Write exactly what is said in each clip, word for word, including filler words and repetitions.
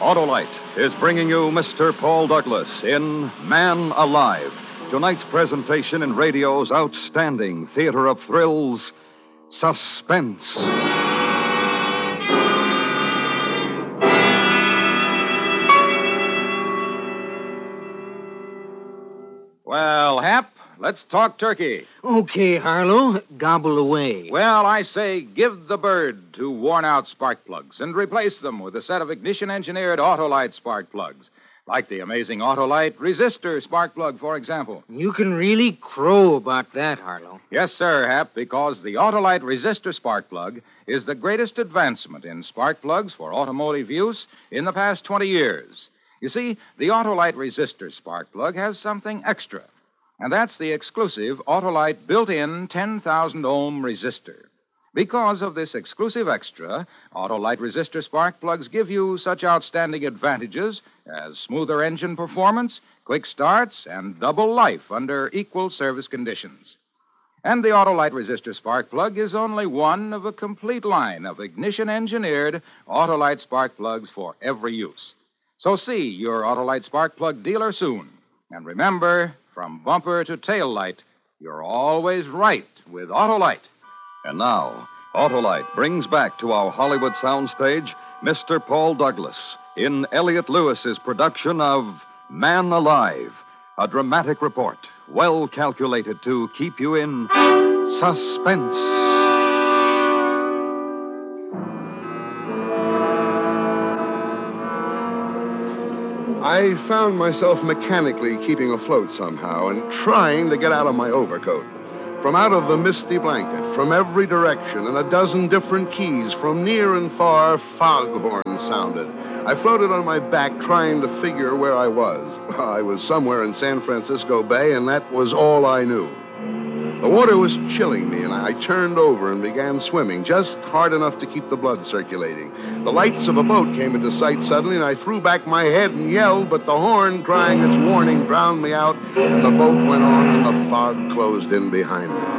Autolite is bringing you Mister Paul Douglas in Man Alive. Tonight's presentation in radio's outstanding theater of thrills, Suspense. Well, Hap, let's talk turkey. Okay, Harlow, gobble away. Well, I say give the bird to worn-out spark plugs and replace them with a set of ignition-engineered Autolite spark plugs, like the amazing Autolite resistor spark plug, for example. You can really crow about that, Harlow. Yes, sir, Hap, because the Autolite resistor spark plug is the greatest advancement in spark plugs for automotive use in the past twenty years. You see, the Autolite resistor spark plug has something extra, and that's the exclusive Autolite built-in ten thousand ohm resistor. Because of this exclusive extra, Autolite resistor spark plugs give you such outstanding advantages as smoother engine performance, quick starts, and double life under equal service conditions. And the Autolite resistor spark plug is only one of a complete line of ignition-engineered Autolite spark plugs for every use. So see your Autolite spark plug dealer soon. And remember, from bumper to tail light, you're always right with Autolite. And now, Autolite brings back to our Hollywood soundstage Mister Paul Douglas in Elliot Lewis's production of Man Alive, a dramatic report well calculated to keep you in suspense. I found myself mechanically keeping afloat somehow and trying to get out of my overcoat. From out of the misty blanket, from every direction, in a dozen different keys, from near and far, foghorns sounded. I floated on my back trying to figure where I was. I was somewhere in San Francisco Bay, and that was all I knew. The water was chilling me, and I turned over and began swimming, just hard enough to keep the blood circulating. The lights of a boat came into sight suddenly, and I threw back my head and yelled, but the horn crying its warning drowned me out, and the boat went on, and the fog closed in behind it.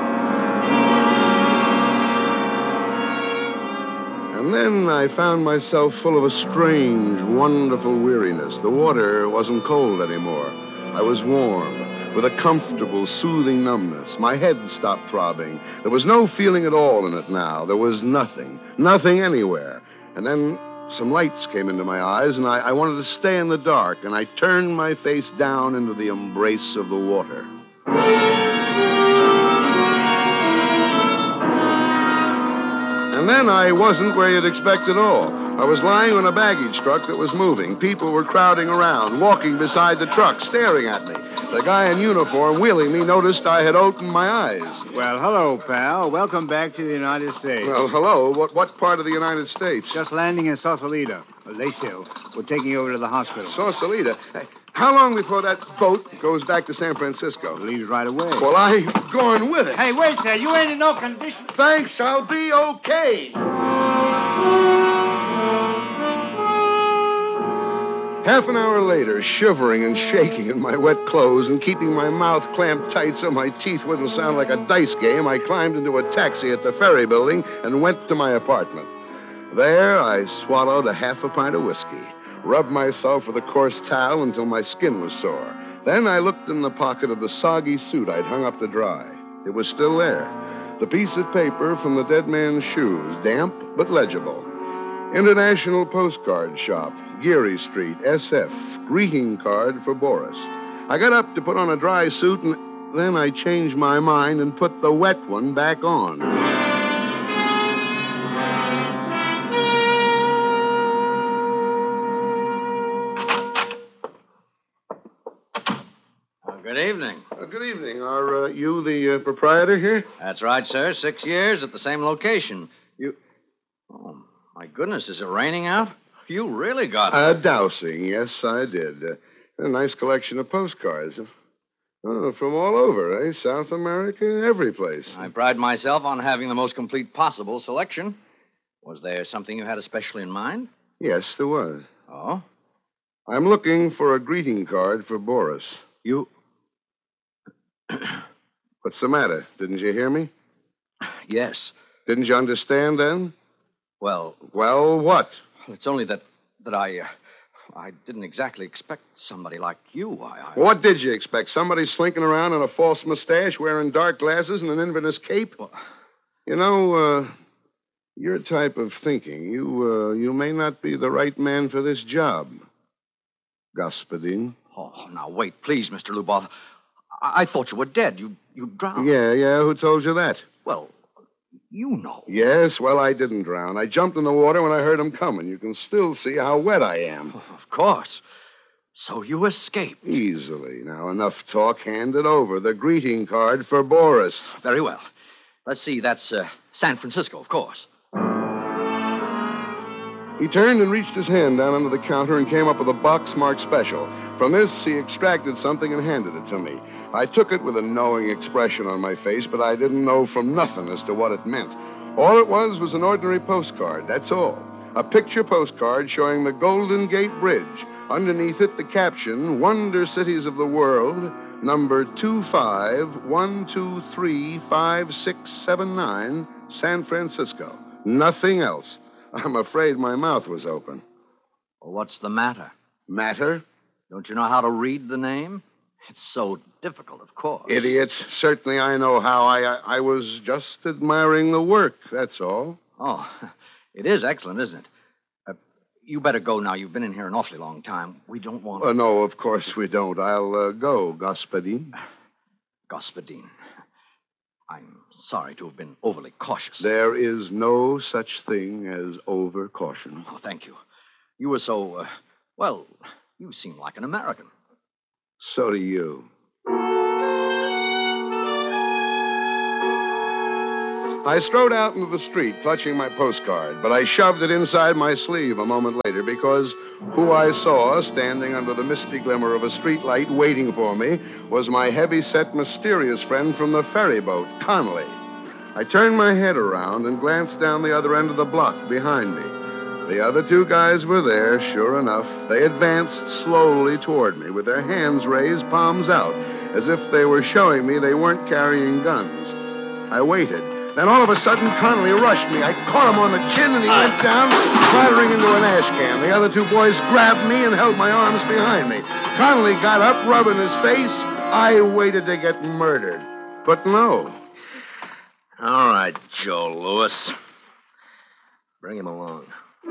And then I found myself full of a strange, wonderful weariness. The water wasn't cold anymore. I was warm, with a comfortable, soothing numbness. My head stopped throbbing. There was no feeling at all in it now. There was nothing, nothing anywhere. And then some lights came into my eyes, and I, I wanted to stay in the dark, and I turned my face down into the embrace of the water. And then I wasn't where you'd expect at all. I was lying on a baggage truck that was moving. People were crowding around, walking beside the truck, staring at me. The guy in uniform wheeling me noticed I had opened my eyes. Well, hello, pal. Welcome back to the United States. Well, hello. What what part of the United States? Just landing in Sausalito. Well, they still. We're taking you over to the hospital. Sausalito. Hey, how long before that boat goes back to San Francisco? Leaves right away. Well, I'm going with it. Hey, wait there. You ain't in no condition. Thanks. I'll be okay. Half an hour later, shivering and shaking in my wet clothes and keeping my mouth clamped tight so my teeth wouldn't sound like a dice game, I climbed into a taxi at the ferry building and went to my apartment. There, I swallowed a half a pint of whiskey, rubbed myself with a coarse towel until my skin was sore. Then I looked in the pocket of the soggy suit I'd hung up to dry. It was still there. The piece of paper from the dead man's shoes, damp but legible. International Postcard Shop, Geary Street, S F. Greeting card for Boris. I got up to put on a dry suit, and then I changed my mind and put the wet one back on. Good evening. Uh, good evening. Are uh, you the uh, proprietor here? That's right, sir. Six years at the same location. You... Oh, my goodness, is it raining out? You really got... Uh, dousing, yes, I did. Uh, a nice collection of postcards. Oh, from all over, eh? South America, every place. I pride myself on having the most complete possible selection. Was there something you had especially in mind? Yes, there was. Oh? I'm looking for a greeting card for Boris. You... What's the matter? Didn't you hear me? Yes. Didn't you understand then? Well... Well, what? It's only that... that I... Uh, I didn't exactly expect somebody like you. I, I... What did you expect? Somebody slinking around on a false mustache, wearing dark glasses and an Inverness cape? Well... You know, uh, your type of thinking, you, uh, you may not be the right man for this job, Господин. Oh, now, wait, please, Mister Lubov. I, I thought you were dead. You, you drowned. Yeah, yeah, who told you that? Well, you know. Yes, well, I didn't drown. I jumped in the water when I heard him coming. You can still see how wet I am. Oh, of course. So you escaped. Easily. Now, enough talk. Hand it over. The greeting card for Boris. Very well. Let's see. That's uh, San Francisco, of course. He turned and reached his hand down under the counter and came up with a box marked special. From this, he extracted something and handed it to me. I took it with a knowing expression on my face, but I didn't know from nothing as to what it meant. All it was was an ordinary postcard, that's all. A picture postcard showing the Golden Gate Bridge. Underneath it, the caption, Wonder Cities of the World, number two five one two three five six seven nine, San Francisco. Nothing else. I'm afraid my mouth was open. Well, what's the matter? Matter? Don't you know how to read the name? It's so difficult, of course. Idiots. Certainly I know how. I, I, I was just admiring the work, that's all. Oh, it is excellent, isn't it? Uh, you better go now. You've been in here an awfully long time. We don't want... Uh, no, of course we don't. I'll uh, go, Господин. Господин. I'm sorry to have been overly cautious. There is no such thing as over-caution. Oh, thank you. You were so, uh, well, you seem like an American. So do you. I strode out into the street, clutching my postcard, but I shoved it inside my sleeve a moment later because who I saw standing under the misty glimmer of a streetlight waiting for me was my heavy-set, mysterious friend from the ferry boat, Connolly. I turned my head around and glanced down the other end of the block behind me. The other two guys were there, sure enough. They advanced slowly toward me with their hands raised, palms out, as if they were showing me they weren't carrying guns. I waited. Then all of a sudden, Connolly rushed me. I caught him on the chin, and he went down, clattering into an ash can. The other two boys grabbed me and held my arms behind me. Connolly got up, rubbing his face. I waited to get murdered. But no. All right, Joe Louis. Bring him along.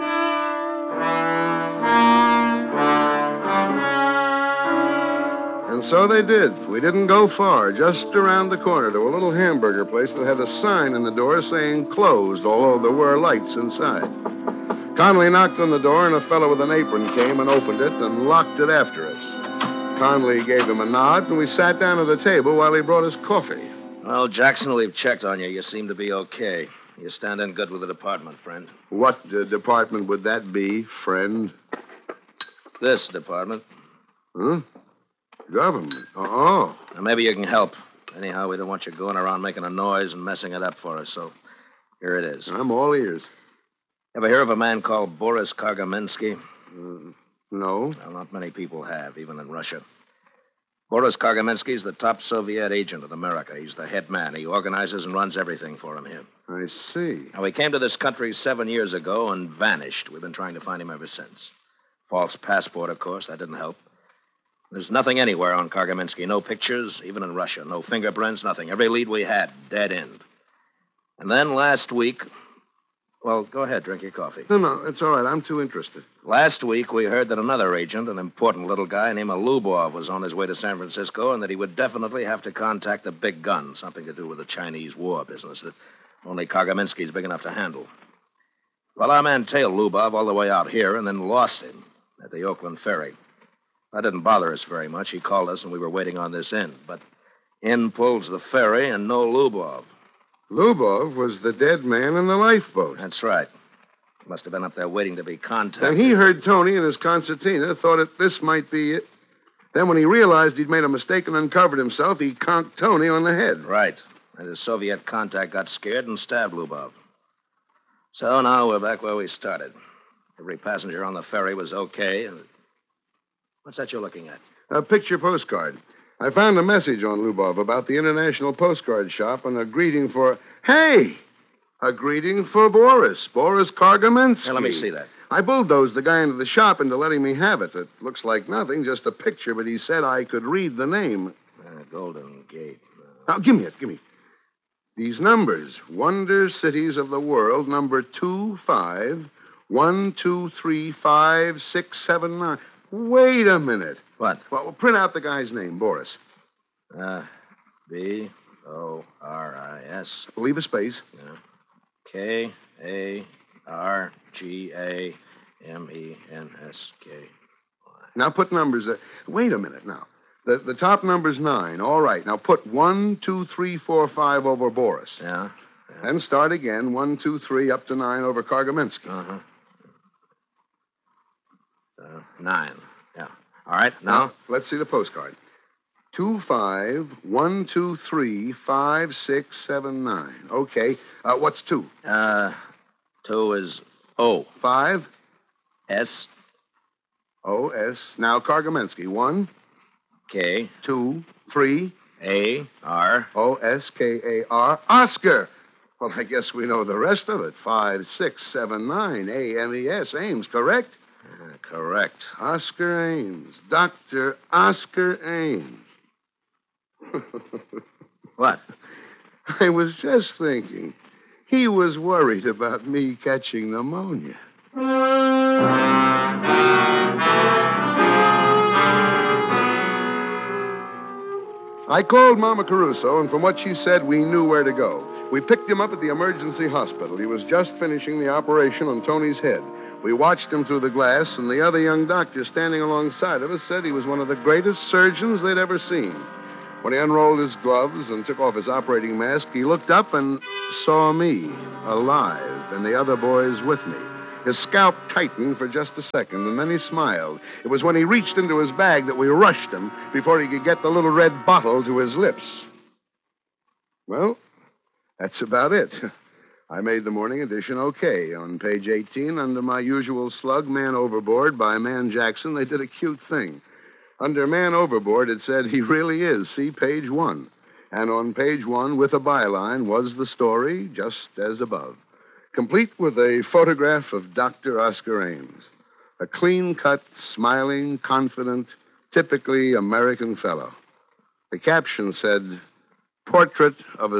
And so they did. We didn't go far, just around the corner to a little hamburger place that had a sign in the door saying closed, although there were lights inside. Connolly knocked on the door, and a fellow with an apron came and opened it and locked it after us. Connolly gave him a nod, and we sat down at a table while he brought us coffee. Well, Jackson, we've checked on you. You seem to be okay. You stand in good with the department, friend. What uh, department would that be, friend? This department. Huh? Government. Oh. Now, maybe you can help. Anyhow, we don't want you going around making a noise and messing it up for us, so here it is. I'm all ears. Ever hear of a man called Boris Kargamensky? Uh, no. Well, not many people have, even in Russia. Boris Kargamensky is the top Soviet agent in America. He's the head man. He organizes and runs everything for him here. I see. Now, he came to this country seven years ago and vanished. We've been trying to find him ever since. False passport, of course. That didn't help. There's nothing anywhere on Kargamensky. No pictures, even in Russia. No fingerprints, nothing. Every lead we had, dead end. And then last week... Well, go ahead, drink your coffee. No, no, it's all right. I'm too interested. Last week, we heard that another agent, an important little guy named Lubov, was on his way to San Francisco and that he would definitely have to contact the big gun, something to do with the Chinese war business that only Kargamensky's big enough to handle. Well, our man tailed Lubov all the way out here and then lost him at the Oakland ferry. That didn't bother us very much. He called us and we were waiting on this end. But in pulls the ferry and no Lubov. Lubov was the dead man in the lifeboat. That's right. He must have been up there waiting to be contacted. And he heard Tony and his concertina, thought that this might be it. Then when he realized he'd made a mistake and uncovered himself, he conked Tony on the head. Right. And his Soviet contact got scared and stabbed Lubov. So now we're back where we started. Every passenger on the ferry was okay. And... What's that you're looking at? A picture postcard. I found a message on Lubov about the International Postcard Shop and a greeting for... Hey! A greeting for Boris. Boris Kargamensky. Here, let me see that. I bulldozed the guy into the shop into letting me have it. It looks like nothing, just a picture, but he said I could read the name. Uh, Golden Gate. Now, give me it, give me. These numbers, Wonder Cities of the World, number two, five, one, two, three, five, six, seven, nine. Wait a minute. What? Well, print out the guy's name, Boris. Uh, B O R I S. Leave a space. Yeah. K A R G A M E N S K. Now put numbers there. Wait a minute now. The, the top number's nine. All right. Now put one, two, three, four, five over Boris. Yeah. yeah. And start again. One, two, three, up to nine over Kargamensky. Uh-huh. Uh, nine. Yeah. All right. Now? Now, let's see the postcard. Two, five, one, two, three, five, six, seven, nine. Okay. Uh, what's two? Uh, two is O. Five? S. O, S. Now Kargamensky. One, K. two, three. A. R. O, S, K, A, R. Oscar. Well, I guess we know the rest of it. Five, six, seven, nine. A, M, E, S. Ames, correct? Uh, correct. Oscar Ames. Doctor Oscar Ames. What? I was just thinking. He was worried about me catching pneumonia. I called Mama Caruso, and from what she said, we knew where to go. We picked him up at the emergency hospital. He was just finishing the operation on Tony's head. We watched him through the glass, and the other young doctor standing alongside of us said he was one of the greatest surgeons they'd ever seen. When he unrolled his gloves and took off his operating mask, he looked up and saw me, alive, and the other boys with me. His scalp tightened for just a second, and then he smiled. It was when he reached into his bag that we rushed him before he could get the little red bottle to his lips. Well, that's about it. I made the morning edition okay. On page eighteen, under my usual slug, Man Overboard by Man Jackson, they did a cute thing. Under Man Overboard, it said, he really is. See page one. And on page one, with a byline, was the story, just as above. Complete with a photograph of Doctor Oscar Ames. A clean-cut, smiling, confident, typically American fellow. The caption said, Portrait of a